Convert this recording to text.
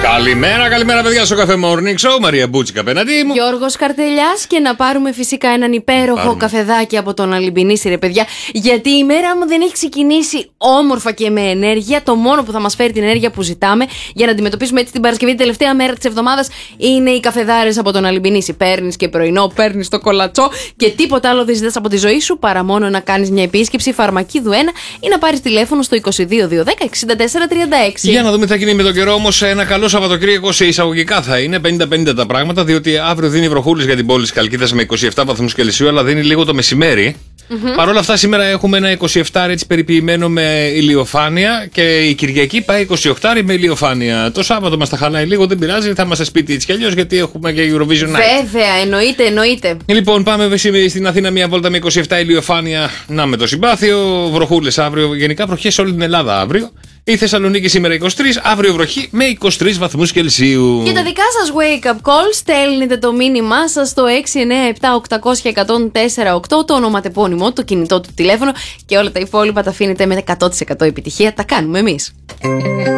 Καλημέρα, παιδιά, στο Cafe Morning Show. Μαρία Μπούτσικα απέναντί μου. Γιώργος Καρτελιάς, και να πάρουμε φυσικά έναν υπέροχο καφεδάκι από τον Αλυμπινίση, ρε παιδιά. Γιατί η μέρα μου δεν έχει ξεκινήσει όμορφα και με ενέργεια. Το μόνο που θα μας φέρει την ενέργεια που ζητάμε για να αντιμετωπίσουμε έτσι την Παρασκευή, την τελευταία μέρα της εβδομάδας, είναι οι καφεδάρες από τον Αλυμπινίση. Παίρνεις και πρωινό, παίρνεις το κολατσό και τίποτα άλλο δεν ζητάς από τη ζωή σου παρά μόνο να κάνεις μια επίσκεψη Φαρμακίδου 1 ή να πάρεις τηλέφωνο στο 22 210 6436. Για να δούμε τι θα γίνει με τον καιρό, όμως. Ένα καλό Σαββατοκύριακο σε εισαγωγικά θα είναι. 50-50 τα πράγματα, διότι αύριο δίνει βροχούλης για την πόλη της Χαλκίδας με 27 βαθμούς Κελσίου, αλλά δίνει λίγο το μεσημέρι. Παρ' όλα αυτά, σήμερα έχουμε ένα 27 έτσι περιποιημένο με ηλιοφάνεια και η Κυριακή πάει 28 με ηλιοφάνεια. Το Σάββατο μας τα χαλάει λίγο, δεν πειράζει, θα είμαστε σπίτι έτσι κι αλλιώς, γιατί έχουμε και Eurovision Night. Βέβαια, εννοείται. Λοιπόν, πάμε στην Αθήνα μια βόλτα με 27 ηλιοφάνεια. Να, με το συμπάθειο, βροχούλες αύριο, γενικά βροχές σε όλη την Ελλάδα αύριο. Η Θεσσαλονίκη σήμερα 23, αύριο βροχή με 23 βαθμούς Κελσίου. Και τα δικά σας wake up call στέλνετε το μήνυμά σας στο 697-800-1048, το ονοματεπώνυμο, το κινητό του τηλέφωνο, και όλα τα υπόλοιπα τα αφήνετε με 100% επιτυχία. Τα κάνουμε εμείς.